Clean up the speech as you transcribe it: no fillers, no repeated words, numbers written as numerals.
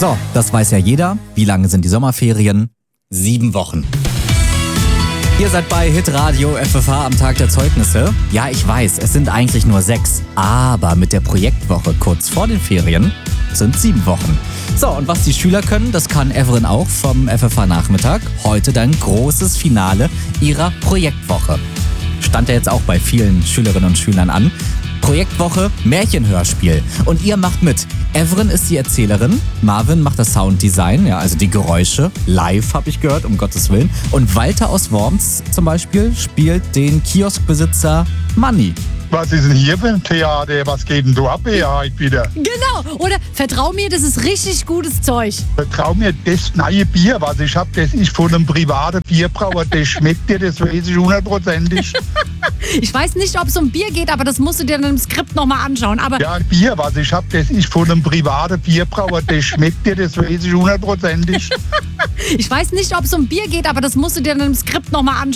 So, das weiß ja jeder. Wie lange sind die Sommerferien? 7 Wochen. Ihr seid bei Hitradio FFH am Tag der Zeugnisse. Ja, ich weiß, es sind eigentlich nur 6. Aber mit der Projektwoche kurz vor den Ferien sind 7 Wochen. So, und was die Schüler können, das kann Evren auch vom FFH-Nachmittag. Heute dann großes Finale ihrer Projektwoche. Stand ja jetzt auch bei vielen Schülerinnen und Schülern an. Projektwoche Märchenhörspiel. Und ihr macht mit. Evren ist die Erzählerin, Marvin macht das Sounddesign, ja, also die Geräusche. Live, habe ich gehört, um Gottes Willen. Und Walter aus Worms zum Beispiel spielt den Kioskbesitzer Manni. Was ist denn hier für ein Theater? Was geht denn da ab hier heute wieder? Genau, oder vertrau mir, das ist richtig gutes Zeug. Vertrau mir, das neue Bier, was ich hab, das ist von einem privaten Bierbrauer. Das schmeckt dir, das weiß ich 100%. Ich weiß nicht, ob es um Bier geht, aber das musst du dir dann im Skript nochmal anschauen. Aber Ja, Bier, was ich hab, das ist von einem privaten Bierbrauer. Das schmeckt dir, das weiß ich 100%. ich weiß nicht, ob es um Bier geht, aber das musst du dir dann im Skript nochmal anschauen.